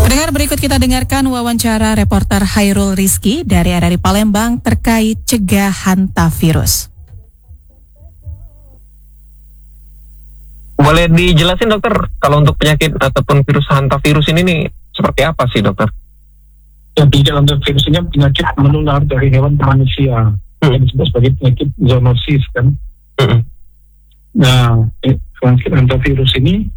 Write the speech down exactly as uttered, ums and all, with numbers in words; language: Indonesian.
Pendengar, berikut kita dengarkan wawancara reporter Hairul Rizky dari R R I Palembang terkait cegah hantavirus. Boleh dijelasin dokter, kalau untuk penyakit ataupun virus hantavirus ini nih seperti apa sih dokter? Jadi hantavirus ini penyakit menular dari hewan ke manusia, hmm. yang disebut sebagai penyakit zoonosis kan. Hmm. Nah, penyakit hantavirus ini